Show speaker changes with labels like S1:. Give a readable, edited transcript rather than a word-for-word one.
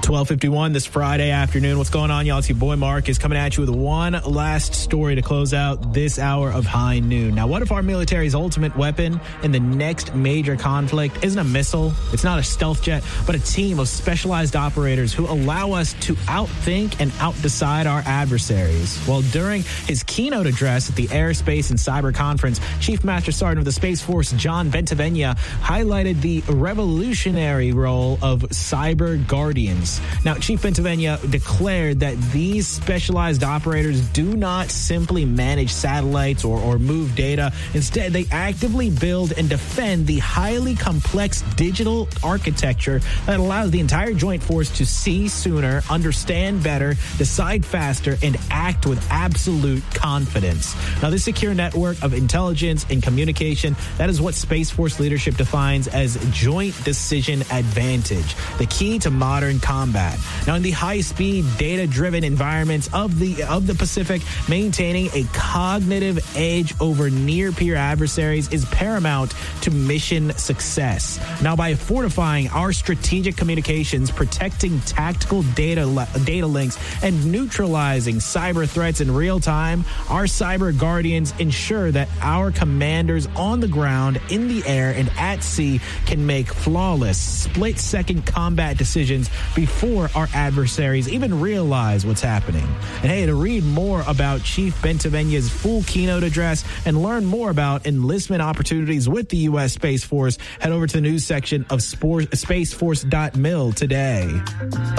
S1: 12:51 this Friday afternoon. What's going on, y'all? It's your boy Mark is coming at you with one last story to close out this hour of high noon. Now, what if our military's ultimate weapon in the next major conflict isn't a missile, it's not a stealth jet, but a team of specialized operators who allow us to outthink and outdecide our adversaries? Well, during his keynote address at the Aerospace and Cyber Conference, Chief Master Sergeant of the Space Force, John Bentivegna, highlighted the revolutionary role of cyber guardians. Now, Chief Bentivegna declared that these specialized operators do not simply manage satellites or move data. Instead, they actively build and defend the highly complex digital architecture that allows the entire joint force to see sooner, understand better, decide faster, and act with absolute confidence. Now, this secure network of intelligence and communication, that is what Space Force leadership defines as joint decision advantage, the key to modern combat. Now, in the high-speed, data-driven environments of the Pacific, maintaining a cognitive edge over near-peer adversaries is paramount to mission success. Now, by fortifying our strategic communications, protecting tactical data links, and neutralizing cyber threats in real time, our cyber guardians ensure that our commanders on the ground, in the air, and at sea can make flawless, split-second combat decisions before our adversaries even realize what's happening. And hey, to read more about Chief Bentivegna's full keynote address and learn more about enlistment opportunities with the U.S. Space Force, head over to the news section of spaceforce.mil today.